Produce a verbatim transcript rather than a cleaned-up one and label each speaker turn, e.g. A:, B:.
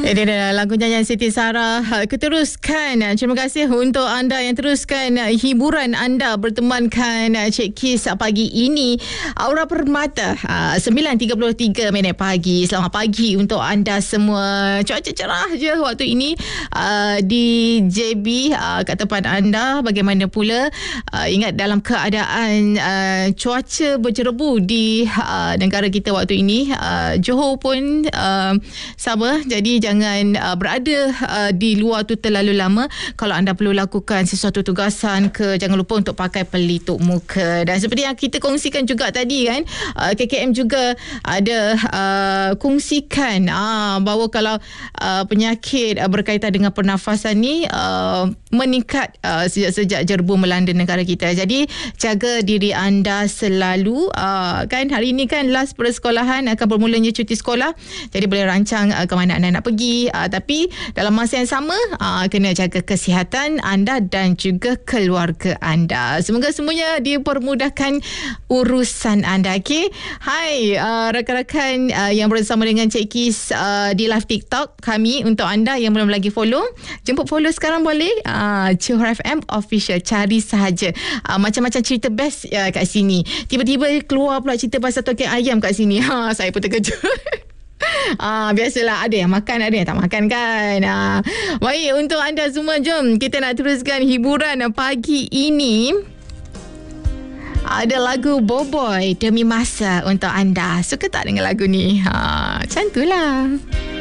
A: Ini adalah lagu nyanyian Siti Sarah. Keteruskan. Terima kasih untuk anda yang teruskan hiburan anda bertemankan Cik Kis pagi ini. Aura Permata sembilan tiga puluh tiga minit pagi. Selamat pagi untuk anda semua. Cuaca cerah je waktu ini di J B kat tempat anda. Bagaimana pula? Ingat dalam keadaan cuaca berjerebu di negara kita waktu ini. Johor pun sama. Jadi jangan uh, berada uh, di luar tu terlalu lama. Kalau anda perlu lakukan sesuatu tugasan ke, jangan lupa untuk pakai pelitup muka. Dan seperti yang kita kongsikan juga tadi kan, uh, K K M juga ada uh, kongsikan uh, bahawa kalau uh, penyakit uh, berkaitan dengan pernafasan ni uh, meningkat uh, sejak-sejak jerebu melanda negara kita. Jadi jaga diri anda selalu. Uh, kan hari ini kan last persekolahan, akan bermulanya cuti sekolah. Jadi boleh rancang uh, ke mana anda nak pergi, uh, tapi dalam masa yang sama uh, kena jaga kesihatan anda dan juga keluarga anda. Semoga semuanya dipermudahkan urusan anda. Okay? Hai uh, rakan-rakan uh, yang bersama dengan Cik Kis uh, di live TikTok kami. Untuk anda yang belum lagi follow, jemput follow sekarang boleh. uh, Johor F M Official, cari sahaja. uh, macam-macam cerita best uh, kat sini. Tiba-tiba keluar pula cerita pasal token ayam kat sini. ha, Saya pun terkejut. Ah, biasalah, ada yang makan, ada yang tak makan kan. Ah, baik, untuk anda semua, jom kita nak teruskan hiburan pagi ini. Ada lagu Boboy Demi Masa untuk anda. Suka tak dengan lagu ni? Ha, macam tu lah.